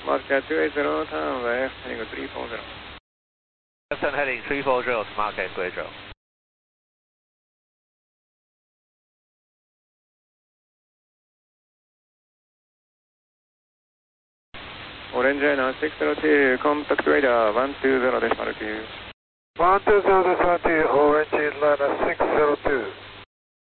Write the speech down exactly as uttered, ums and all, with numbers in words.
Market two eight zero, turn left, heading three four zero. Left turn heading three four zero to Market two eight zero. Orange nine six zero two, contact radar one two zero decimal two. one two zero decimal two, Orange liner six zero two.